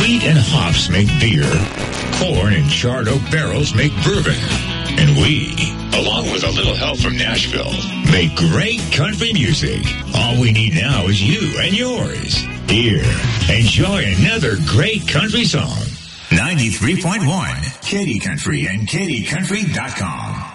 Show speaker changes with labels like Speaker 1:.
Speaker 1: Wheat and hops make beer. Corn and charred oak barrels make bourbon. And we, along with a little help from Nashville, make great country music. All we need now is you and yours. Here, enjoy another great country song. 93.1 Katy Country and KatyCountry.com.